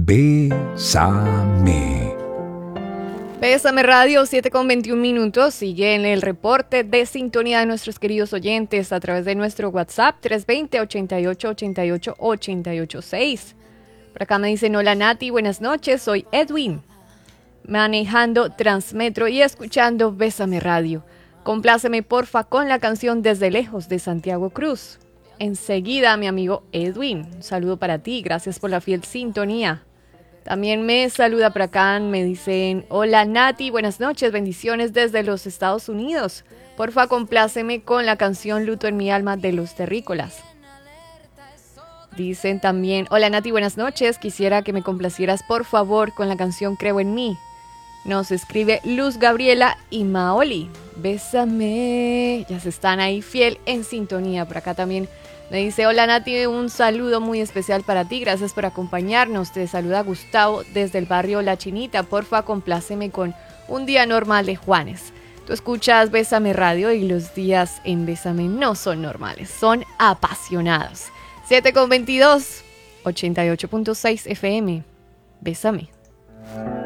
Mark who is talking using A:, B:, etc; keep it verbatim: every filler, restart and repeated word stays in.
A: Bésame.
B: Bésame Radio, siete con veintiún minutos. Sigue en el reporte de sintonía de nuestros queridos oyentes a través de nuestro WhatsApp tres dos cero, ocho ocho, ocho ocho, ocho ocho seis. Por acá me dicen: hola Nati, buenas noches, soy Edwin, manejando Transmetro y escuchando Bésame Radio. Compláceme porfa con la canción Desde Lejos de Santiago Cruz. Enseguida, mi amigo Edwin, un saludo para ti, gracias por la fiel sintonía. También me saluda por acá, me dicen: hola Nati, buenas noches, bendiciones desde los Estados Unidos. Porfa, compláceme con la canción Luto en mi alma de Los Terrícolas. Dicen también: hola Nati, buenas noches, quisiera que me complacieras por favor con la canción Creo en mí. Nos escribe Luz Gabriela y Maoli. Bésame, ya se están ahí fiel en sintonía. Por acá también me dice: hola Nati, un saludo muy especial para ti, gracias por acompañarnos. Te saluda Gustavo desde el barrio La Chinita. Porfa, compláceme con Un Día Normal de Juanes. Tú escuchas Bésame Radio y los días en Bésame no son normales, son apasionados. siete con veintidós, ochenta y ocho punto seis F M. Bésame.